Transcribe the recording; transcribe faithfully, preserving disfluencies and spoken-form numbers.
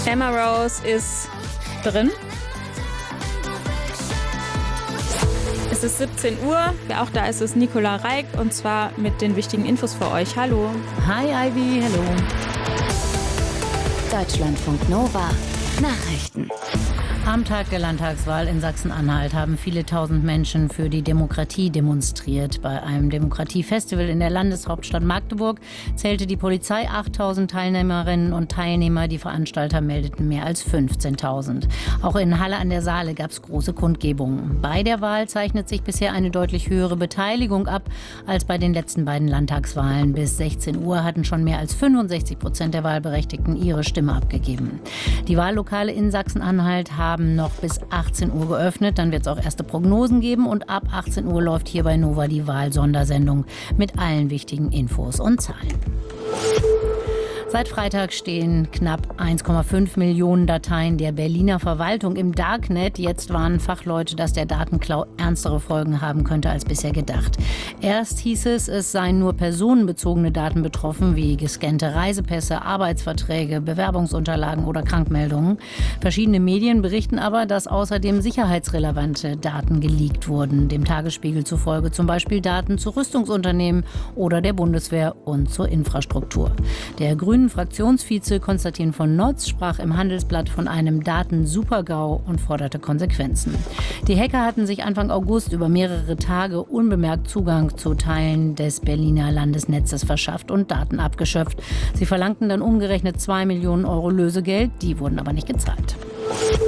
Emma Rose ist drin. Es ist siebzehn Uhr. Wer auch da ist, ist Nicola Reik und zwar mit den wichtigen Infos für euch. Hallo. Hi Ivy, hallo. Deutschlandfunk Nova. Nachrichten. Am Tag der Landtagswahl in Sachsen-Anhalt haben viele tausend Menschen für die Demokratie demonstriert. Bei einem Demokratiefestival in der Landeshauptstadt Magdeburg zählte die Polizei achttausend Teilnehmerinnen und Teilnehmer. Die Veranstalter meldeten mehr als fünfzehntausend. Auch in Halle an der Saale gab es große Kundgebungen. Bei der Wahl zeichnet sich bisher eine deutlich höhere Beteiligung ab als bei den letzten beiden Landtagswahlen. Bis sechzehn Uhr hatten schon mehr als fünfundsechzig Prozent der Wahlberechtigten ihre Stimme abgegeben. Die Wahllokale in Sachsen-Anhalt haben noch bis achtzehn Uhr geöffnet. Dann wird es auch erste Prognosen geben und ab achtzehn Uhr läuft hier bei Nova die Wahlsondersendung mit allen wichtigen Infos und Zahlen. Seit Freitag stehen knapp eins Komma fünf Millionen Dateien der Berliner Verwaltung im Darknet. Jetzt warnen Fachleute, dass der Datenklau ernstere Folgen haben könnte als bisher gedacht. Erst hieß es, es seien nur personenbezogene Daten betroffen, wie gescannte Reisepässe, Arbeitsverträge, Bewerbungsunterlagen oder Krankmeldungen. Verschiedene Medien berichten aber, dass außerdem sicherheitsrelevante Daten geleakt wurden. Dem Tagesspiegel zufolge zum Beispiel Daten zu Rüstungsunternehmen oder der Bundeswehr und zur Infrastruktur. Der Grünen Fraktionsvize Konstantin von Notz sprach im Handelsblatt von einem Daten-Super-GAU und forderte Konsequenzen. Die Hacker hatten sich Anfang August über mehrere Tage unbemerkt Zugang zu Teilen des Berliner Landesnetzes verschafft und Daten abgeschöpft. Sie verlangten dann umgerechnet zwei Millionen Euro Lösegeld, die wurden aber nicht gezahlt.